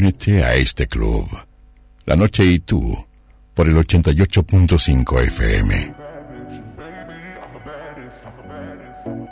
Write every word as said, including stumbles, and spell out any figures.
Únete a este club. La Noche y tú, por el ochenta y ocho punto cinco F M.